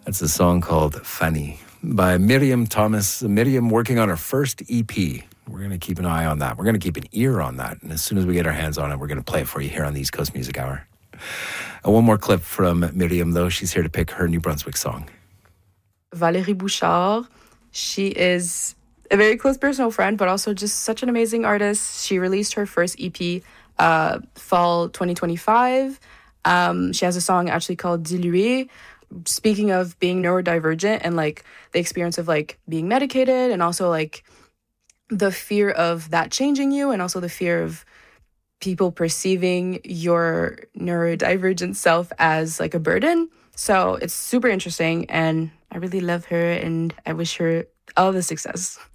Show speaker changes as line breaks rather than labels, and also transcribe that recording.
That's a song called Funny by Miriam Thomas. Miriam working on her first EP. We're going to keep an eye on that. We're going to keep an ear on that. And as soon as we get our hands on it, we're going to play it for you here on the East Coast Music Hour. And one more clip from Miriam, though. She's here to pick her New Brunswick song.
Valérie Bouchard. She is a very close personal friend, but also just such an amazing artist. She released her first EP fall 2025. She has a song actually called Dilué, speaking of being neurodivergent and like the experience of like being medicated, and also like the fear of that changing you, and also the fear of people perceiving your neurodivergent self as like a burden. So it's super interesting, and I really love her, and I wish her all the success.